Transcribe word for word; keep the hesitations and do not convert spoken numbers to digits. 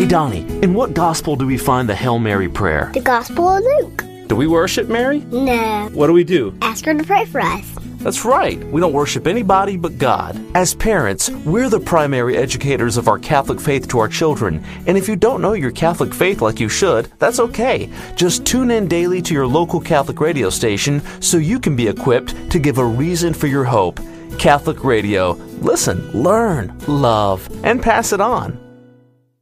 Hey Donnie, in what gospel do we find the Hail Mary prayer? The Gospel of Luke. Do we worship Mary? No. What do we do? Ask her to pray for us. That's right. We don't worship anybody but God. As parents, we're the primary educators of our Catholic faith to our children. And if you don't know your Catholic faith like you should, that's okay. Just tune in daily to your local Catholic radio station so you can be equipped to give a reason for your hope. Catholic Radio. Listen, learn, love, and pass it on.